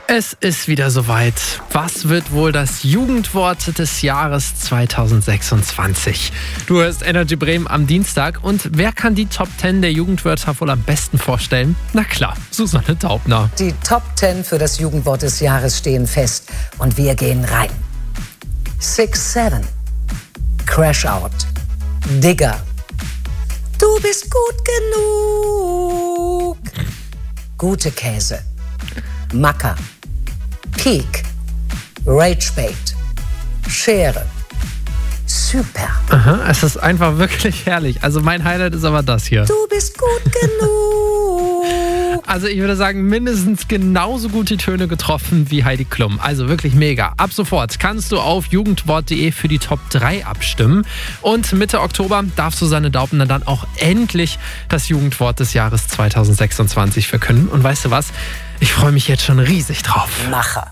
Es ist wieder soweit. Was wird wohl das Jugendwort des Jahres 2026? Du hörst Energy Bremen am Dienstag. Und wer kann die Top 10 der Jugendwörter wohl am besten vorstellen? Na klar, Susanne Taubner. Die Top 10 für das Jugendwort des Jahres stehen fest. Und wir gehen rein. 6-7. Crash Out. Digger. Du bist gut genug. Gute Käse. Macker. Peak. Ragebait. Schere. Super. Aha, es ist einfach wirklich herrlich. Also mein Highlight ist aber das hier. Du bist gut genug. Also ich würde sagen, mindestens genauso gut die Töne getroffen wie Heidi Klum. Also wirklich mega. Ab sofort kannst du auf jugendwort.de für die Top 3 abstimmen. Und Mitte Oktober darf Susanne Taubner dann auch endlich das Jugendwort des Jahres 2026 verkünden. Und weißt du was? Ich freue mich jetzt schon riesig drauf. Macher.